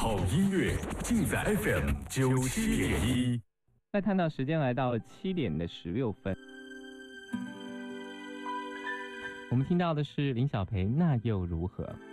好音乐尽在 FM97.1。 再看到时间来到了7:16。我们听到的是林小培《那又如何》。